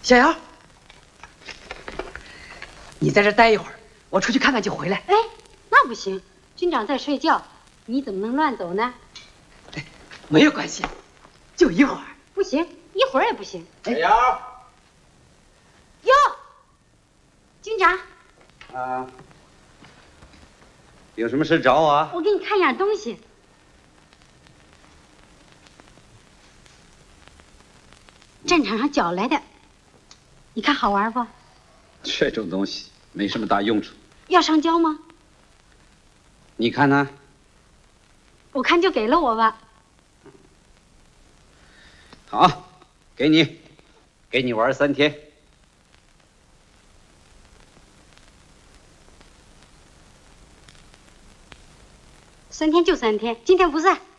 小姚，你在这待一会儿，我出去看看就回来。 哎，那不行，军长在睡觉，你怎么能乱走呢？ 哎，没有关系，就一会儿。 不行，一会儿也不行。 小姚， 哟，军长。 啊，有什么事找我啊？ 我给你看样东西。战场上缴来的，你看好玩不？ 这种东西没什么大用处。 要上交吗？ 你看呢？ 我看就给了我吧。 好，给你玩3天。 3天就3天，今天不算。